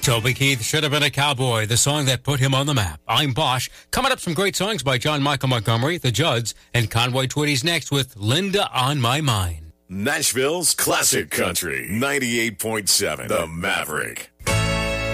Toby Keith should have been a cowboy, the song that put him on the map. I'm Bosch. Coming up, some great songs by John Michael Montgomery, the Judds, and Conway Twitty's next with Linda on My Mind. Nashville's classic country, 98.7, The Maverick.